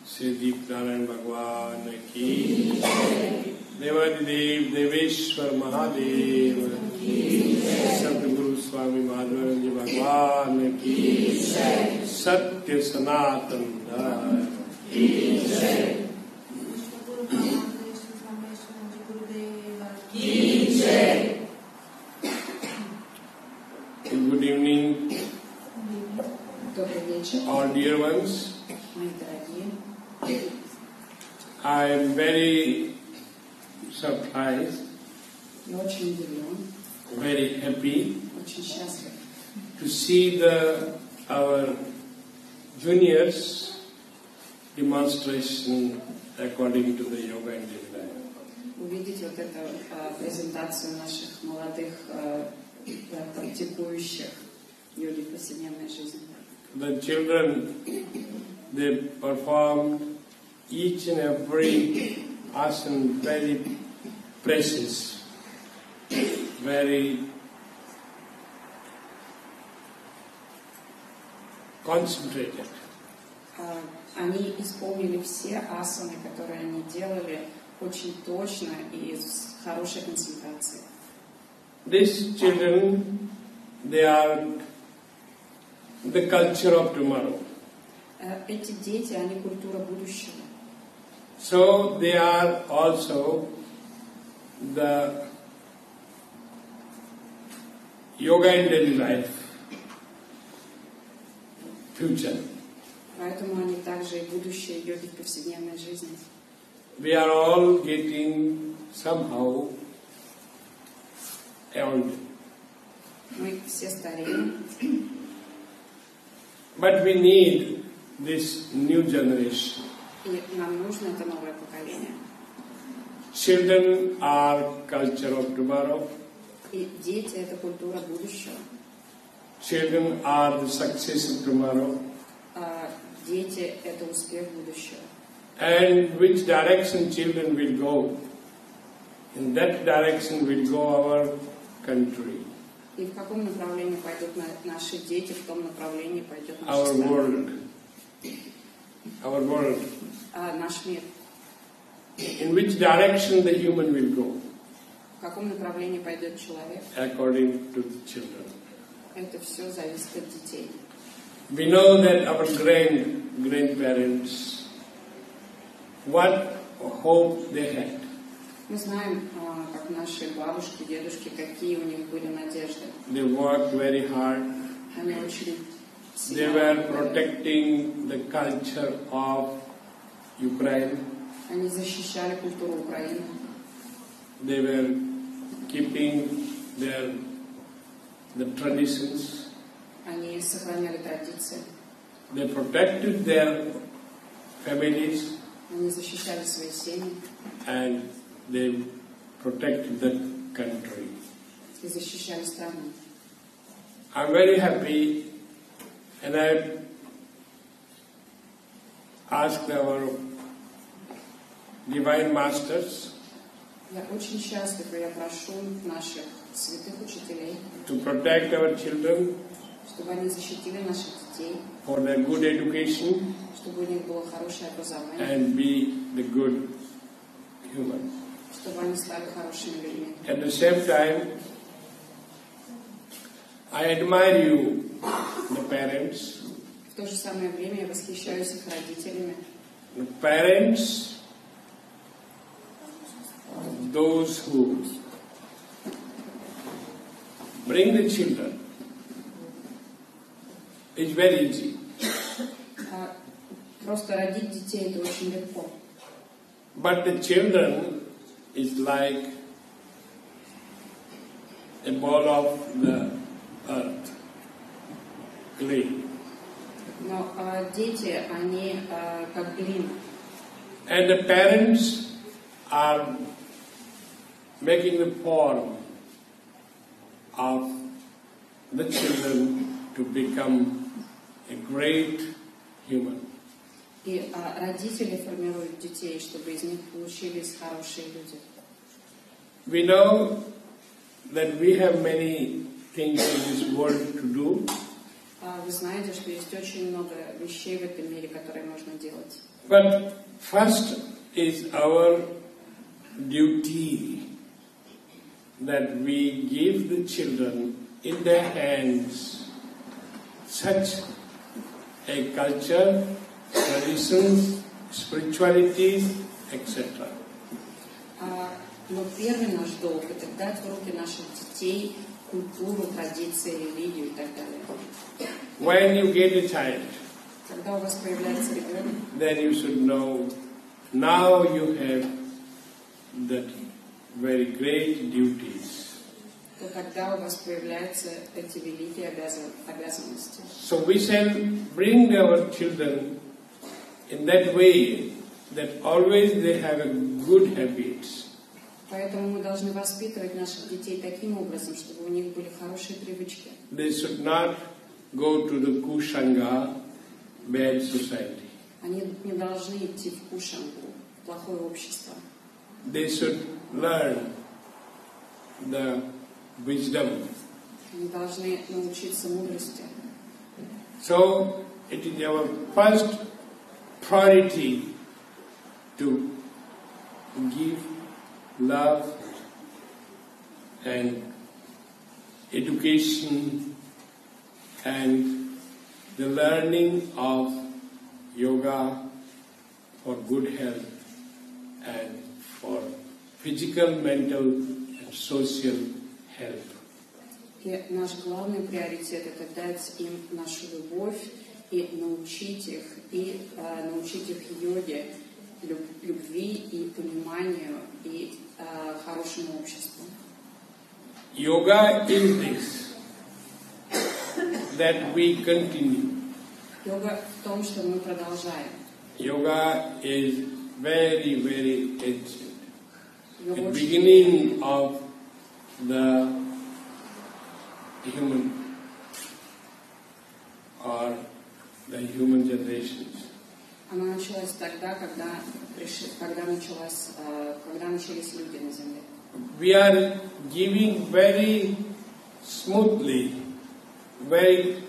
श्री दीप नारायण भगवान की, देवादिदेव देवेश्वर महादेव की, सतगुरु स्वामी माधवानंद जी भगवान की, सत्य सनातन धर्म की जय। Good evening, all dear ones. I am very surprised, very happy to see our juniors demonstration according to the yoga and Yoga. Увидеть вот эту презентацию наших молодых практикующих йоги в повседневной жизни. The children, they performed each and every asana very precious, very concentrated. Они исполнили все асаны, которые они делали, очень точно и с хорошей концентрацией. These children, they are the culture of tomorrow. Эти дети, они культура будущего. So they are also the yoga in daily life future. Поэтому они также и будущее йоги в повседневной жизни. We are all getting somehow old. Мы все стареем. But we need this new generation. И нам нужно это новое поколение. Children are culture of tomorrow. И дети — это культура будущего. Children are the success of tomorrow. Дети — это успех будущего. And which direction children will go? In that direction will go our country. И в каком направлении пойдут наши дети, в том направлении пойдет наша Our страна. world. Our world. Наш мир. In which direction the human will go? В каком направлении пойдет человек? According to the children. Это все зависит от детей. We know that our grandparents, what hope they had. Мы знаем, как наши бабушки, дедушки, какие у них были надежды. They worked very hard. Они очень They were protecting the culture of Ukraine. Они защищали культуру Украины. They were keeping the traditions. Они сохраняли традиции. They protected their families. Они защищали свои семьи. And they protected the country. И защищали страну. I'm very happy, and I asked our divine masters Я очень счастлив, и я прошу наших святых учителей, to protect our children чтобы они защитили наших детей, for their good education чтобы у них было хорошее образование, and be the good human. чтобы они стали хорошими людьми. At the same time, I admire you, the parents. В то же самое время я восхищаюсь их родителями. The parents, those who bring the children, is very easy. Просто родить детей — это очень легко. But the children is like a ball of the earth, clay. Но дети, они как глина. And the parents are making the form of the children to become a great human. И родители формируют детей, чтобы из них получились хорошие люди. We know that we have many things in this world to do. Вы знаете, что есть очень много вещей в этом мире, которые можно делать. But first is our duty that we give the children in their hands such a culture, traditions, spiritualities, etc. Но первый наш долг – это дать в руки наших детей культуру, традиции, религию и так далее. When you get a child, Когда у вас появляется ребенок, then you should know now you have that very great duties. то тогда у вас появляются эти великие обязанности. So we shall bring our children in that way that always they have a good habits. Поэтому мы должны воспитывать наших детей таким образом, чтобы у них были хорошие привычки. They should not go to the kushanga, bad society. Они не должны идти в кушангу, в плохое общество. They should learn the wisdom. Они должны научиться мудрости. So it is our first priority to give love and education and the learning of yoga for good health and for physical, mental and social health. И наш главный приоритет – это дать им нашу любовь и научить их йоге, любви и пониманию и хорошему обществу. Yoga is this, that we continue. Йога в том, что мы продолжаем. Yoga is very, very ancient. Йога The очень beginning of the human or the human generations. Она началась тогда, когда начались люди на Земле. We are giving very smoothly, very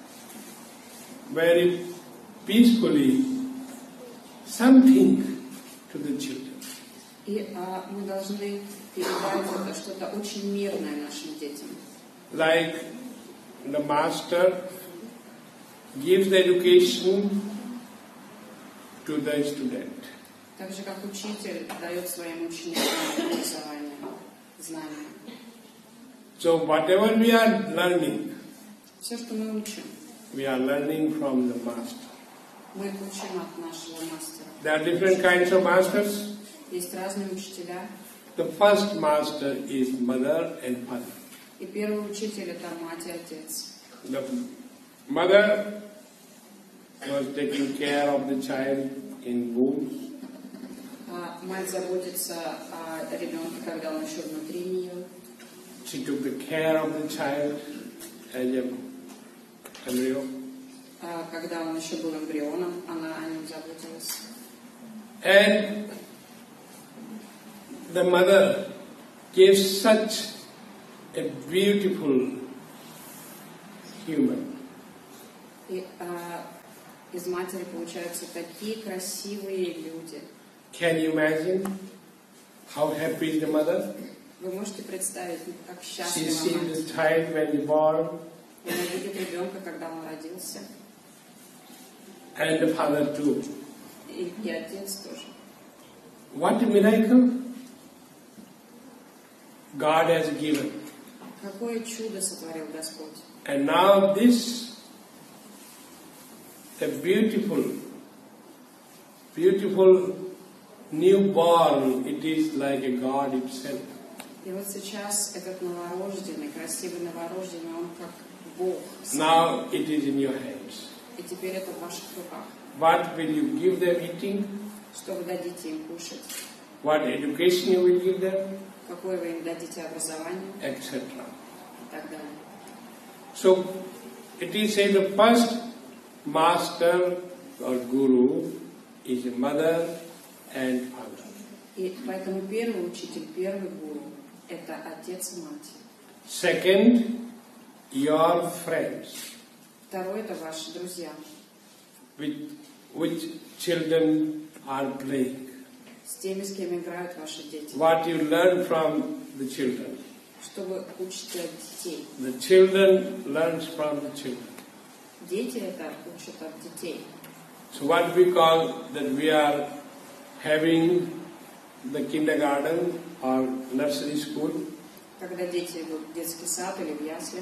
peacefully something to the children. И мы должны передать это что-то очень мирное нашим детям. Like the master gives the education to the student. Так же, как учитель дает своим ученикам образование, знания. So whatever we are learning, Все, что мы учим, we are learning from the master. мы учим от нашего мастера. There are different kinds of masters. Есть разные учителя. The first master is mother and father. И первый учитель – это мать и отец. The mother was taking care of the child in womb. Мать заботится о ребенке, когда он еще внутри нее. She took the care of the child as an embryo. Когда он еще был эмбрионом, она о нем заботилась. And the mother gave such a beautiful human. И из матери получаются такие красивые люди. Can you imagine how happy is the mother? Вы можете представить, как She счастлива sees мать. the child when he born, Она видит ребенка, когда он родился. and the father too. И отец тоже. What a miracle God has given. Какое чудо сотворил Господь. And now this, the beautiful newborn, it is like a God itself. И вот сейчас этот новорожденный, красивый новорожденный, он как Бог. Now it is in your hands. И теперь это в ваших руках. What will you give them eating? Что вы дадите им кушать? What education you will give them? Какое вы им дадите образование? Etc. И так далее. So it is said the first master or guru is a mother and father. И поэтому первый учитель, первый гуру – это отец и мать. Second, your friends. Второе — это ваши друзья. with which children are playing. С теми, с кем играют ваши дети. What you learn from the children. Что вы учите от детей. The children learns from the children. Дети это учат от детей. So what we call that we are having the kindergarten or nursery school. Когда дети идут в детский сад или в ясли,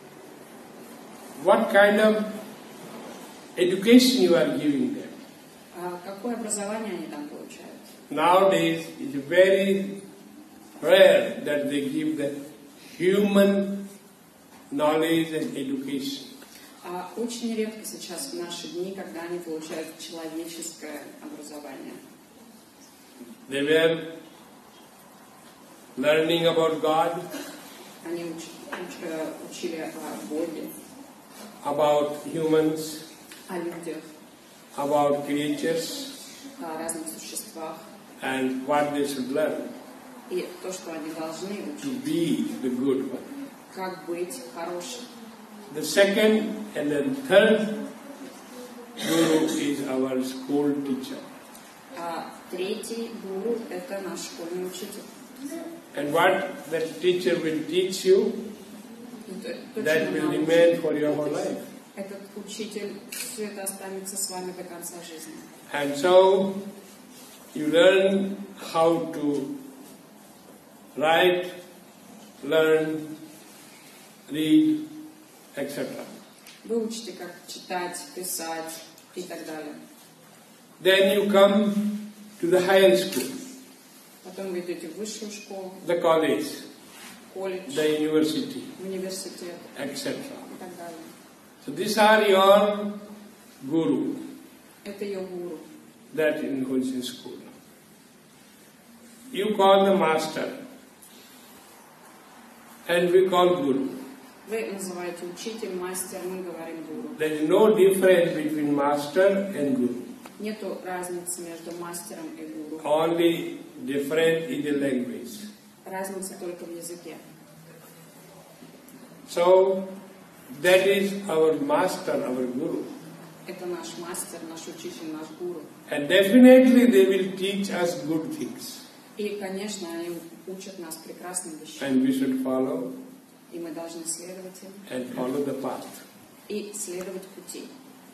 What kind of education you are giving them? какое образование они там получают? Nowadays, it's very rare that they give the human knowledge and education. Очень редко сейчас в наши дни, когда они получают человеческое образование. They were learning about God, Они учили о Боге, about humans, о людях, about creatures, о разных существах. and what they should learn И то, что они должны to учить, be the good one. как быть хорошим. The second and the third guru is our school teacher. Третий гуру — это наш школьный учитель. And what that teacher will teach you, То, that чему will научит remain for your whole life. этот учитель, все это останется с вами до конца жизни. And so, you learn how to write, learn, read, etc. Вы учите, как читать, писать и так далее. Then you come to the higher school, Потом вы идете в высшую школу, the college, колледж, the university, в университет etc. и так далее. So these are your guru Это ее гуру. that in who is in school. You call the master, and we call guru. Вы называете учитель, мастер, мы говорим гуру. There is no difference between master and guru. Нету разницы между мастером и гуру. Only different in the language. Разница только в языке. So that is our master, our guru. Это наш мастер, наш учитель, наш гуру. And definitely they will teach us good things. И, конечно, они учат нас прекрасным вещам. And we should follow И мы должны следовать им. and follow the path. И следовать пути.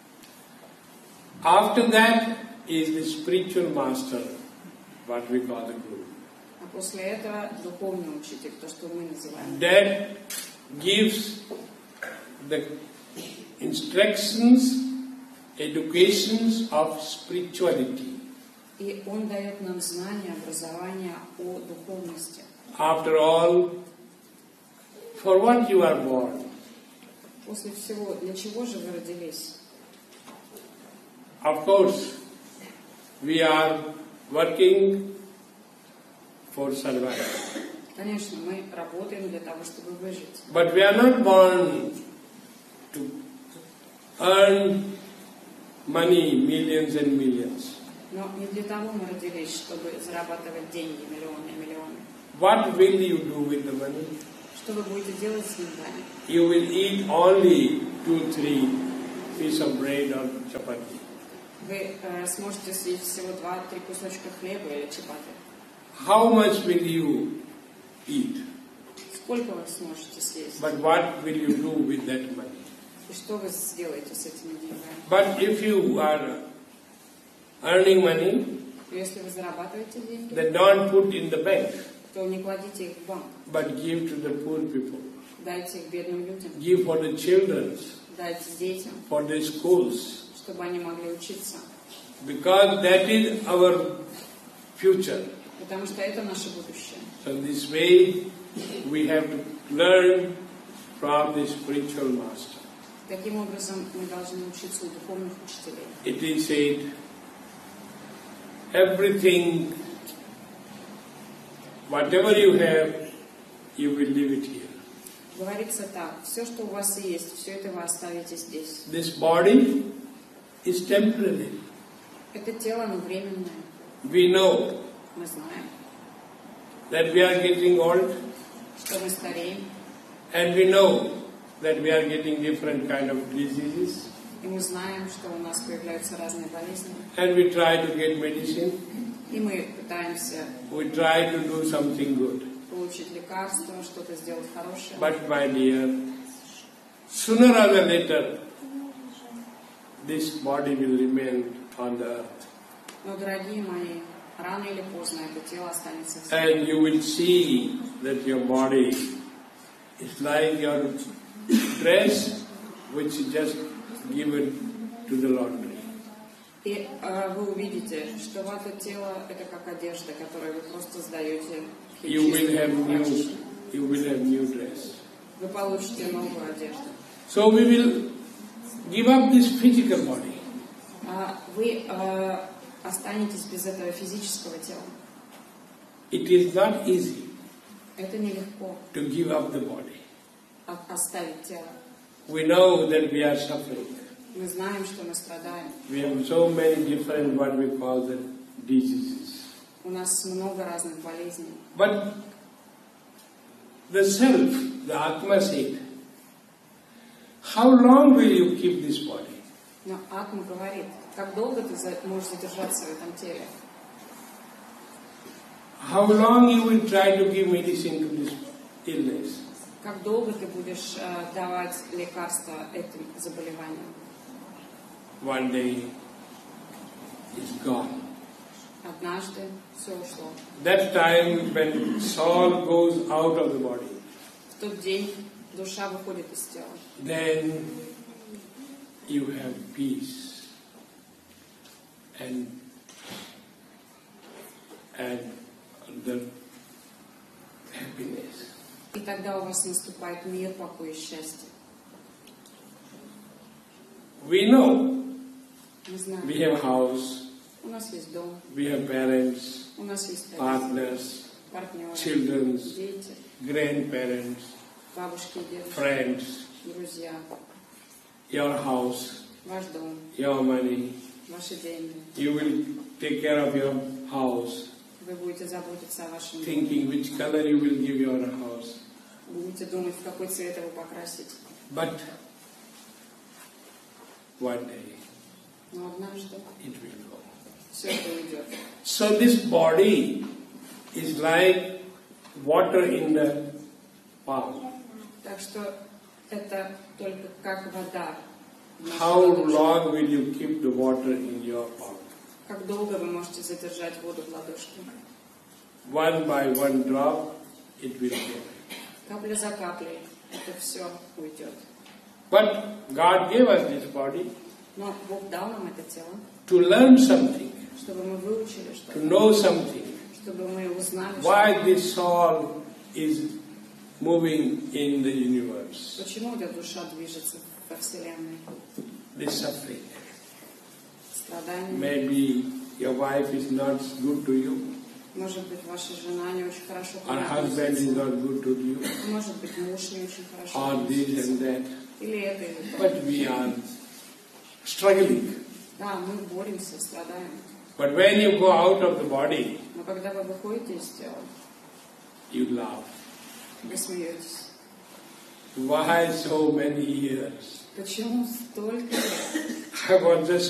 After that is the spiritual master, what we call the guru. А после этого духовный учитель, то, что мы называем. That gives the instructions, educations of spirituality. И он дает нам знания, образование о духовности. After all, for what you are born? После всего, для чего же вы родились? Of course, we are working for survival. Конечно, мы работаем для того, чтобы выжить. But we are not born to earn money, millions and millions. Но не для того мы родились, чтобы зарабатывать деньги, миллионы и миллионы. What will you do with the money? Что вы будете делать с деньгами? You will eat only 2-3 pieces of bread or chapati. Вы сможете съесть всего 2-3 кусочка хлеба или чапати. How much will you eat? Сколько вы сможете съесть? But what will you do with that money? И что вы сделаете с этими деньгами? But if you are earning money, Если вы зарабатываете деньги, then don't put in the bank, то не кладите их в банк. but give to the poor people. Дайте их бедным людям. Give for the children, Дайте детям, for the schools, чтобы они могли учиться. because that is our future. Потому что это наше будущее. So this way we have to learn from the spiritual master. Таким образом, мы должны учиться у духовных учителей. It is said, everything, whatever you have, you will leave it here. Говорится так: все, что у вас есть, все это вы оставите здесь. This body is temporary. Это тело, оно временное. We know Мы знаем, that we are getting old, что мы стареем, and we know that we are getting different kind of diseases, И мы знаем, что у нас появляются разные болезни. and we try to get medicine, И мы пытаемся we try to do something good. получить лекарство, что-то сделать хорошее. But my dear, sooner or later, this body will remain on the earth. Но, дорогие мои, рано или поздно это тело останется в And you will see that your body is like your dress which is just given to the laundry. И вы увидите, что ваше тело это как одежда, которую вы просто сдаете в You will химчистку. have new dress. Вы получите новую одежду. So we will give up this physical body. Вы останетесь без этого физического тела. It is not easy Это нелегко to give up the body. оставить тело. We know that we are suffering. Мы знаем, что мы страдаем. We have so many different what we call the diseases. У нас много разных болезней. But the self, the Atma said, how long will you keep this body? Но Атма говорит, как долго ты можешь задержаться в этом теле? How long you will try to give medicine to this illness? Как долго ты будешь давать лекарства этим заболеваниям? One day it's gone. Однажды все ушло. That time when soul goes out of the body, В тот день душа выходит из тела. then you have peace and the happiness. И тогда у вас наступает мир, покой и счастье. We know Мы знаем, we have house, у нас есть дом, we have parents, у нас есть partners, партнеры, children, дети, grandparents, бабушки и дедушки, friends, друзья, your house, ваш дом, your money. ваши деньги. You will take care of your house, Вы будете заботиться о вашем доме. thinking which color you will give your house. Будете думать, в какой цвет его покрасить. But one day Но однажды it will go. все это уйдет. So this body is like water in the palm. Так что это только как вода. в нашей How ладошке. long will you keep the water in your palm? Как долго вы можете задержать воду в ладошке? One by one drop, it will go. Капля за каплей. Это все уйдет. But God gave us this body Но Бог дал нам это тело, to learn something, чтобы мы выучили to что-то, know something. чтобы мы узнали, Why this soul is moving in the universe. почему эта душа движется во Вселенной. This suffering. Страдания. Maybe your wife is not good to you, Может быть, ваша жена не очень хорошо к or вам husband is относится. not good to you, Может быть, муж не очень хорошо or this относится. and that. Или это, или то. But we are struggling. Да, мы боремся, страдаем. But when you go out of the body, Но когда вы выходите из тела, you laugh. вы смеетесь. Why so many years? Почему столько лет? I was just